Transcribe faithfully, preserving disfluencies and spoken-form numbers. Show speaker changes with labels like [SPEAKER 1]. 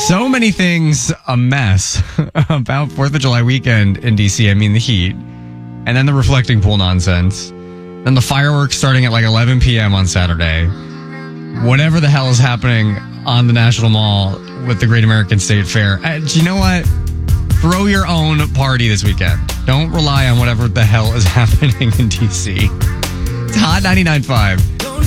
[SPEAKER 1] So many things a mess about fourth of July weekend in D C. I mean, the heat, and then the reflecting pool nonsense, then the fireworks starting at like eleven p.m. on Saturday. Whatever the hell is happening on the National Mall with the Great American State Fair. Uh, do you know what? Throw your own party this weekend. Don't rely on whatever the hell is happening in D C. It's Hot ninety-nine point five.